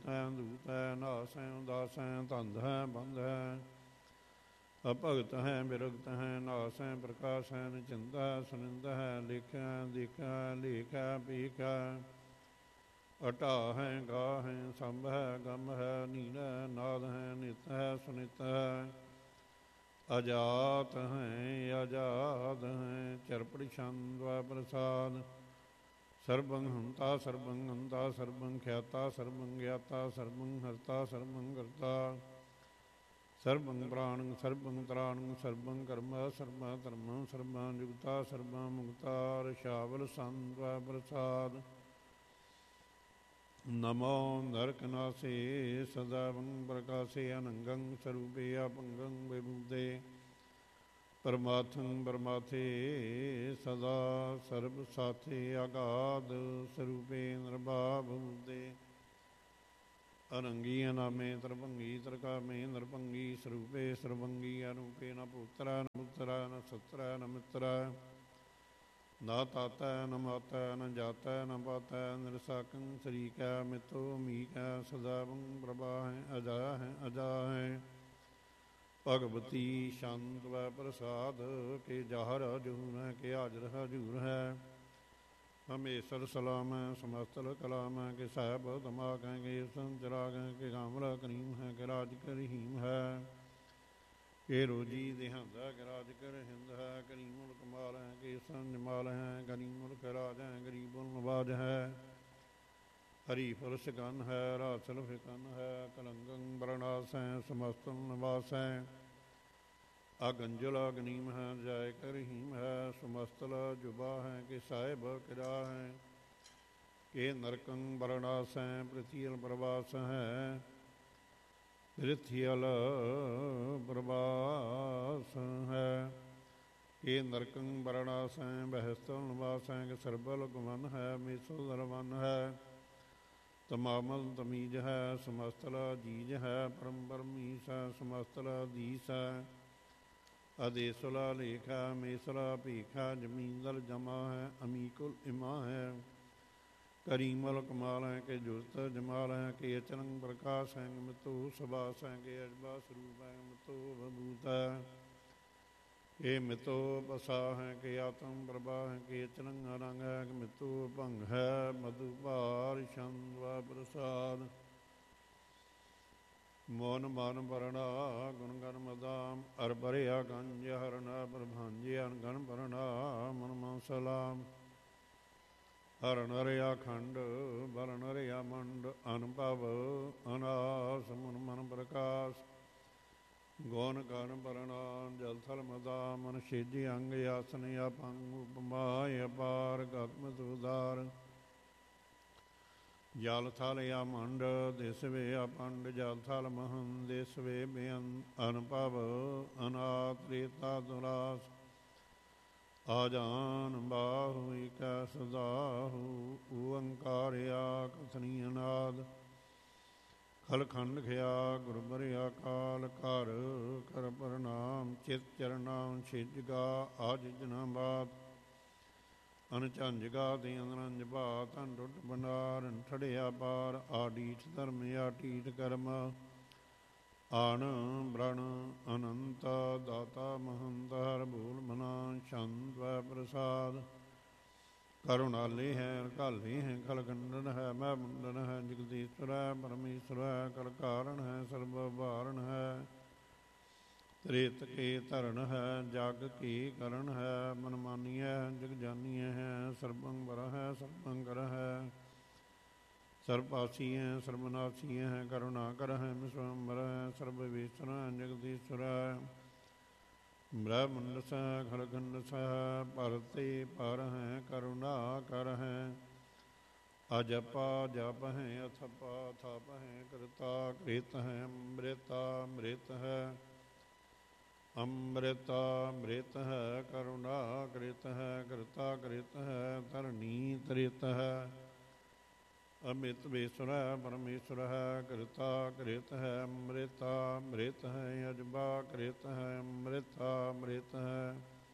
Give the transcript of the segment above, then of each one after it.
ਹੈ ਦੂਤ ਹੈ ਨਾਸ ਹੈ ਉਦਾਸ ਹੈ ਧੰਦ ਹੈ ਬੰਧ ਹੈ ਅਭਗਤ ਹੈ ਬਿਰਗਤ ਹੈ ਨਾਸ ਹੈ ਪ੍ਰਕਾਸ਼ ਹੈ ਨਿਚਿੰਦਾ ਹੈ ਸੁਨਿੰਦ ਹੈ ਲਿਖਿਆ ਦੇਖਿਆ ਲੇਖਿਆ ਪੀਖਿਆ ਅਟਾ ਹੈ ਗਾ ਹੈ ਸੰਭ ਹੈ ਗਮ ਹੈ ਨੀਲ ਹੈ ਨਾਦ ਹੈ ਨਿਤ ਹੈ ਸੁਨਿਤ ਹੈ ਅਜਾਤ ਹੈ ਆਜ਼ਾਦ ਹੈ ਚਰਪੜ ਛੰਦ ਪ੍ਰਸਾਦ ਸਰਬੰ ਹੰਤਾ ਸਰਬੰ ਹੰਤਾ ਸਰਬੰ ਖਿਆਤਾ ਸਰਬੰ ਗਿਆਤਾ ਸਰਬੰ ਹਰਤਾ ਸਰਬੰ ਕਰਤਾ ਸਰਬੰ ਪ੍ਰਾਣੰ ਸਰਬੰ ਤਰਾਣੰ ਸਰਬੰ ਕਰਮ ਸਰਬਾ ਧਰਮ ਸਰਬਾ ਜੁਗਤਾ ਸਰਬਾ ਮੁਕਤਾ ਰਸ਼ਾਵਲ ਸੰਤ ਪ੍ਰਸਾਦ ਨਮੋ ਨਰਕਨਾਸੇ ਸਦਾਵੰ ਪ੍ਰਕਾਸੇ ਅਨੰਗੰ ਸਰੂਪੇ ਆਪੰਗੰ ਵਿਭੂਦੇ ਪਰਮਾਥੰ ਪਰਮਾਥੇ ਸਦਾ ਸਰਬ ਸਾਥੇ ਆਗਾਦ ਸਰੂਪੇ ਨਿਰਭਾਵ ਮੁਦੇ ਅਨੰਗੀ ਅਨਾਮੇ ਤਰਭੰਗੀ ਤਰਕਾਮੇ ਨਰਭੰਗੀ ਸਰੂਪੇ ਸਰਭੰਗੀ ਅਨੂਪੇ ਨ ਪੁੱਤਰਾ ਨ ਪੁੱਤਰਾ ਨ ਸਤਰਾ ਨ ਮਿੱਤਰਾ ਨਾ ਤਾਤੈ ਨ ਮਾਤੈ ਨ ਜਾਤੈ ਨ ਪਾਤੈ ਨਿਰਸਾਕੰ ਸਰੀਕੈ ਮਿਤੋ ਮੀਕੈ ਸਦਾਵੰ ਪ੍ਰਭਾ ਹੈ ਅਜਾ ਹੈ ਅਜਾ ਹੈ ਭਗਵਤੀ ਸ਼ੰਤ ਵੈ ਪ੍ਰਸਾਦ ਕੇ ਜਾਹਰ ਹਜੂਰ ਹੈ ਕੇ ਹਾਜ਼ਰ ਹਜੂਰ ਹੈ ਹਮੇਸ਼ਰ ਸਲਾਮ ਹੈ ਸਮਸਤਲ ਕਲਾਮ ਹੈ ਕਿ ਸਾਹਿਬ ਦਿਮਾਗ ਹੈ ਕਿ ਸੰਚਰਾਗ ਹੈ ਕਿ ਕਾਮਰਾ ਕਰੀਮ ਹੈ ਕਿ ਰਾਜ ਕਰੀਮ ਹੈ ਕਿ ਰੋਜੀ ਦੇਹਾਂਦਾ ਕਿ ਰਾਜ ਕਰ ਹਿੰਦ ਹੈ ਕਰੀਮੁਲ ਕਮਾਲ ਹੈ ਕਿ ਸੰਜਮਾਲ ਹੈ ਗਰੀਮੁਲ ਰਾਜ ਹੈ ਗਰੀਬੁਲ ਨਵਾਜ ਹੈ ਹਰੀ ਫੁਲ ਸਿਕਨ ਹੈ ਰਾਸਲ ਫਿਕਨ ਹੈ ਕਲੰਗੰ ਬਰਨਾਸ ਹੈ ਸਮਸਤਨ ਨਿਵਾਸ ਹੈ ਅਗੰਜਲ ਅਗਨੀਮ ਹੈ ਜਾਇ ਕਰਹੀਮ ਹੈ ਸਮਸਤਲ ਜੁਬਾ ਹੈ ਕਿ ਸਾਹਿਬ ਕਿਰਾ ਹੈ ਕਿ ਨਰਕੰ ਬਰਨਾਸ ਹੈ ਪ੍ਰਿਥੀਅਲ ਪ੍ਰਵਾਸ ਹੈ ਪ੍ਰਿਥੀਅਲ ਪ੍ਰਵਾਸ ਹੈ ਕਿ ਨਰਕੰ ਬਰਨਾਸ ਹੈ ਬਹਿਸਤਲ ਨਿਵਾਸ ਹੈ ਕਿ ਸਰਬਲ ਗੁਮਨ ਹੈ ਮੀਸੋ ਦਰਵਨ ਹੈ ਤਮਾਮਲ ਤਮੀਜ ਹੈ ਸਮਸਤਲ ਜੀਜ ਹੈ ਪਰਮ ਪਰਮੀਸ ਹੈ ਸਮਸਤਲ ਦੀਸ ਹੈ ਅਦੇਸਲਾ ਲੇਖਾ ਮੇਸਲਾ ਭੀਖਾ ਜ਼ਮੀਨਦਲ ਜਮਾ ਹੈ ਅਮੀਕੁਲ ਇਮਾ ਹੈ ਕਰੀਮਲ ਕਮਾਲ ਹੈ ਕਿ ਜੁਸਤ ਜਮਾਲ ਹੈ ਕਿ ਅਚਰੰਗ ਪ੍ਰਕਾਸ਼ ਹੈ ਮਿਤੋ ਸਬਾਸ ਹੈ ਕਿ ਅਜਬਾ ਸਰੂਪ ਹੈ ਮਿਤੋ ਬਭੂਤ ਹੈ ਕਿ ਮਿਤੋ ਬਸਾ ਹੈ ਕਿ ਆਤਮ ਪ੍ਰਭਾ ਹੈ ਕਿ ਅਚਰੰਗ ਰੰਗ ਹੈ ਕਿ ਮਿਤੋ ਭੰਗ ਹੈ ਮਧੂ ਭਾਰ ਛੰਦ ਪ੍ਰਸਾਦ ਮੋਨ ਮਨ ਵਰਣਾ ਗੁਣ ਗਨ ਮਦਾਮ ਅਰ ਬਰਿਆ ਗੰਜ ਹਰਨਾ ਪ੍ਰਭਾਂਜੇ ਅਨਗਨ ਵਰਣਾ ਮਨ ਮਨ ਸਲਾਮ ਹਰ ਨਰਿਆ ਖੰਡ ਬਲ ਨਰਿਆ ਮੰਡ ਅਨੁਭਵ ਅਨਾਸ ਮਨ ਮਨ ਪ੍ਰਕਾਸ਼ ਗੋਨ ਗਨ ਵਰਣਾ ਜਲ ਥਲ ਮਦਾ ਮਨ ਛੇਜੀ ਅੰਗ ਆਸਨ ਆਪੰਗ ਉਪਮਾਇ ਅਪਾਰ ਗਤਮ ਸੁਦਾਰ ਜਲ ਥਲ ਆ ਮੰਡ ਦਿਸਵੇ ਆਪੰਡ ਜਲ ਥਲ ਮਹੰ ਦਿਸਵੇ ਬੇਅੰ ਅਨੁਭਵ ਅਨਾਥ ਰੇਤਾ ਦੁਰਾਸ ਆਜਾਨ ਬਾਹੂ ਇਕੈ ਸਦਾਹੂ ਓੰਕਾਰ ਆਕਥਨੀ ਅਨਾਦ ਖਲਖੰਡ ਖਿਆ ਗੁਰਬਰਿਆ ਕਾਲ ਘਰ ਕਰ ਪ੍ਰਣਾਮ ਚਿਤ ਚਰਨਾਮ ਛਿਜਗਾ ਆਜ ਜਨਾ ਬਾਤ ਅਨਝੰਜਗਾ ਦੇ ਅਨਰੰਜ ਭਾਤ ਅਨ ਟੁੱਟ ਭੰਡਾਰ ਠੜਿਆ ਪਾਰ ਆਡੀਠ ਧਰਮ ਆਟੀਠ ਕਰਮ ਆਣ ਬ੍ਰਣ ਅਨੰਤ ਦਾਤਾ ਮਹੰਤ ਹਰ ਭੂਲ ਮਨਾ ਛੰਦ ਪ੍ਰਸਾਦ ਕਰੁਣਾਲੇ ਹੈ ਰਕਾਲੇ ਹੈ ਖਲਖੰਡਨ ਹੈ ਮੈਂ ਮੁੰਡਨ ਹੈ ਜਗਦੀਸ਼ਵਰ ਹੈ ਪਰਮੇਸ਼ਵਰ ਹੈ ਕਲ ਕਾਰਨ ਹੈ ਸਰਬ ਭਾਰਨ ਹੈ ਤ੍ਰੇਤ ਕੇ ਧਰਨ ਹੈ ਜਗ ਕੀ ਕਰਨ ਹੈ ਮਨ ਮਾਨੀਐ ਜਗ ਜਾਨੀਐ ਹੈ ਸਰਬੰ ਬਰ ਹੈ ਸਰਬੰ ਕਰ ਹੈ ਸਰਪਾਸੀ ਹੈ ਸਰਬਨਾਸੀ ਹੈ ਕਰੁਣਾ ਕਰ ਹੈ ਵਿਸ਼ਵੰਬਰ ਹੈ ਸਰਬ ਵੇਸਰ ਹੈ ਜਗਦੀਸ਼ਵਰ ਹੈ ਬ੍ਰਹਮੰਡ ਸਹਿ ਖਲਖੰਡ ਸਹਿ ਭਰਤੇ ਪਰ ਹੈ ਕਰੁਣਾ ਕਰ ਹੈ ਅਜਪਾ ਜਪ ਹੈ ਅਥਪਾ ਥਪ ਹੈ ਕਰਤਾ ਕ੍ਰਿਤ ਹੈ ਅੰਮ੍ਰਿਤਾ ਅੰਮ੍ਰਿਤ ਹੈ ਅੰਮ੍ਰਿਤਾ ਅੰਮ੍ਰਿਤ ਹੈ ਕਰੁਣਾ ਕ੍ਰਿਤ ਹੈ ਕਰਤਾ ਕ੍ਰਿਤ ਹੈ ਧਰਨੀ ਤ੍ਰਿਤ ਹੈ ਅਮਿਤ ਵੇਸੁਰ ਹੈ ਪਰਮੇਸ਼ਵਰ ਹੈ ਕਰਤਾ ਕ੍ਰਿਤ ਹੈ ਅੰਮ੍ਰਿਤਾ ਅੰਮ੍ਰਿਤ ਹੈ ਅਜਬਾ ਕ੍ਰਿਤ ਹੈ ਅੰਮ੍ਰਿਤਾ ਅੰਮ੍ਰਿਤ ਹੈ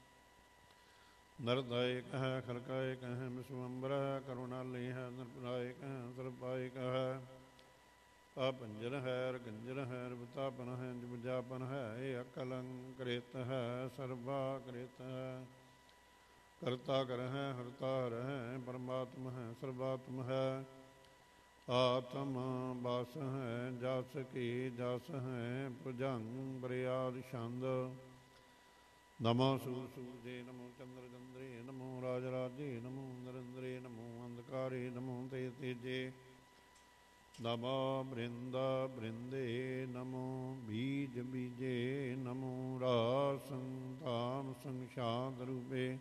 ਨਰਦਾਇਕ ਹੈ ਖਲਕਾਇਕ ਹੈ ਵਿਸ਼ਵੰਬਰ ਹੈ ਕਰੁਣਾਲੇ ਹੈ ਨਿਰਪਲਾਇਕ ਹੈ ਸਰਪਾਇਕ ਹੈ ਆਪੰਜਰ ਹੈ ਰਗੰਜਰ ਹੈ ਰਵਤਾਪਨ ਹੈ ਜਪਜਾਪਨ ਹੈ ਇਹ ਅਕਲੰਕ੍ਰਿਤ ਹੈ ਸਰਬਾ ਕ੍ਰਿਤ ਹੈ ਕਰਤਾ ਕਰ ਹੈ ਹਰਤਾ ਹਰ ਹੈ ਪਰਮਾਤਮ ਹੈ ਸਰਬਾਤਮ ਹੈ ਆਤਮ ਬਸ ਹੈ ਜਸ ਕੀ ਜਸ ਹੈ ਭੁਜੰਗ ਬਰਿਆਦ ਛੰਦ ਨਮੋ ਸੂਰ ਸੂਰਜੇ ਨਮੋ ਚੰਦਰ ਚੰਦਰੇ ਨਮੋ ਰਾਜ ਰਾਜੇ ਨਮੋ ਨਰਿੰਦਰੇ ਨਮੋ ਅੰਧਕਾਰੇ ਨਮੋ ਤੇ ਤੇਜੇ ਨਮੋ ਬ੍ਰਿੰਦਾ ਬ੍ਰਿੰਦੇ ਨਮੋ ਬੀਜ ਬੀਜੇ ਨਮੋ ਰਾਸੰ ਧਾਮ ਸੰਸ਼ਾਦ ਰੂਪੇ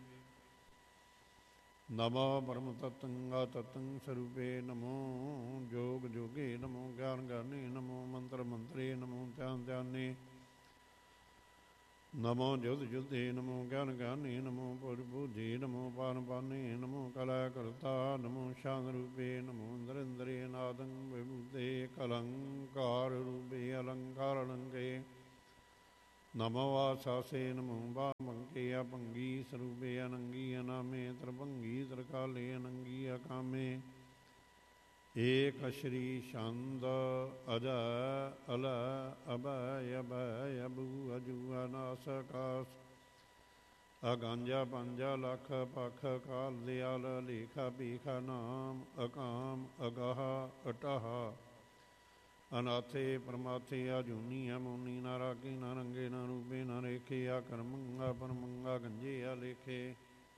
ਨਮੋ ਪਰਮ ਤਤੰ ਆਤਤੰ ਸਰੂਪੇ ਨਮੋ ਜੋਗ ਜੋਗੇ ਨਮੋ ਗਿਆਨ ਗਿਆਨੀ ਨਮੋ ਮੰਤਰ ਮੰਤਰੇ ਨਮੋ ਧਿਆਨ ਧਿਆਨੇ ਨਮੋ ਜੁਧ ਜੁਧੇ ਨਮੋ ਗਿਆਨ ਗਿਆਨੀ ਨਮੋ ਪੁਰ ਬੁੱਧੀ ਨਮੋ ਪਾਨ ਪਾਨੇ ਨਮੋ ਕਲਾ ਕਰਤਾ ਨਮੋ ਸ਼ਾਨ ਰੂਪੇ ਨਮੋ ਨਰਿੰਦਰੇ ਨਾਦੰ ਵਿਭੂਤੇ ਕਲੰਕਾਰ ਰੂਪੇ ਅਲੰਕਾਰ ਅਲੰਕੇ ਨਮੋ ਆਸਾਸੇ ਨਮੋ ਬਾਮੰਕੇ ਅਪੰਗੀ ਸਰੂਪੇ ਅਨੰਗੀ ਅਨਾਮੇ ਤਰਭੰਗੀ ਤਰਕਾਲੇ ਅਨੰਗੀ ਅਕਾਮੇ ਏਕ ਸ਼੍ਰੀ ਛੰਦ ਅਜ ਅਲ ਅਭੈ ਅਭੈ ਅਬੂ ਅਜੂ ਅਨਾਸ ਆਕਾਸ ਅਗੰਜਾ ਪੰਜਾ ਲੱਖ ਪਖ ਕਾਲ ਦਿਆਲ ਲੇਖਾ ਭੀਖਾ ਨਾਮ ਅਕਾਮ ਅਗਾਹ ਅਟਾਹ ਅਨਾਥੇ ਪਰਮਾਥੇ ਆਜੂਨੀ ਅਮੂਨੀ ਨਾ ਰਾਗੀ ਨਾ ਰੰਗੇ ਨਾ ਰੂਪੇ ਨਾ ਰੇਖੇ ਆ ਕਰਮੰਗਾ ਪਰਮੰਗਾ ਗੰਜੇ ਆ ਲੇਖੇ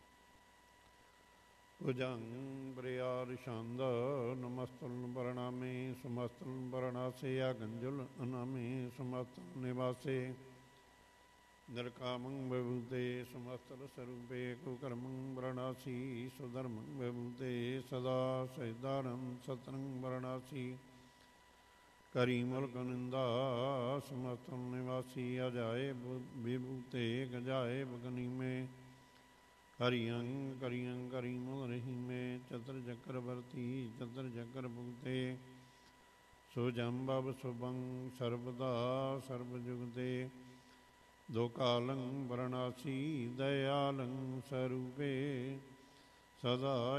ਭੁਜੰਗ ਬਰਿਆਦ ਛੰਦ ਨਮਸਤੁਲ ਪ੍ਰਣਾਮੇ ਸਮਸਤੁਲ ਪ੍ਰਣਾਸੇ ਆ ਗੰਜੁਲ ਅਨਾਮੇ ਸਮਸਤੁਲ ਨਿਵਾਸੇ ਨਿਰਕਾਮੰ ਵਿਭੂਤੇ ਸਮਸਤਲ ਸਰੂਪੇ ਕੁਕਰਮੰ ਪ੍ਰਣਾਸੀ ਸੁਧਰਮੰ ਵਿਭੂਤੇ ਸਦਾ ਸਹਿਦਾਨੰ ਸਤਰੰ ਪ੍ਰਣਾਸੀ ਕਰੀ ਮੁਲਕ ਨਿੰਦਾ ਸਮਸਤਲ ਨਿਵਾਸੀ ਅਜਾਏ ਵਿਭੂਤੇ ਗਜਾਏ ਬਗਨੀਮੇ ਹਰੀਅੰ ਕਰੀਅੰ ਕਰੀ ਮੁਲ ਰਹੀਮੇ ਚਤਰ ਚੱਕਰ ਵਰਤੀ ਚਤਰ ਚੱਕਰ ਭੁਗਤੇ ਸੁਜੰਬਵ ਸੁਭੰ ਸਰਬਦਾ ਸਰਬ ਜੁਗਤੇ ਦੋ ਕਾਲੰ ਵਰਣਾਸੀ ਦਇਆਲੰ ਸਰੂਪੇ ਸਦਾ